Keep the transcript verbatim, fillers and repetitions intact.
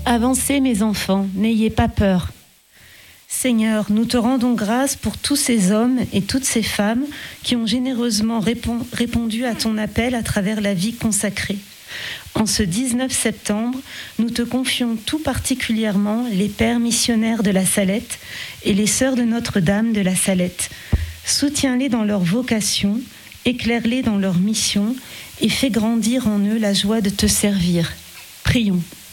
Avancez, mes enfants, n'ayez pas peur. Seigneur, nous te rendons grâce pour tous ces hommes et toutes ces femmes qui ont généreusement répond, répondu à ton appel à travers la vie consacrée. En ce dix-neuf septembre, nous te confions tout particulièrement les pères missionnaires de la Salette et les sœurs de Notre-Dame de la Salette. Soutiens-les dans leur vocation, éclaire-les dans leur mission et fais grandir en eux la joie de te servir. Prions.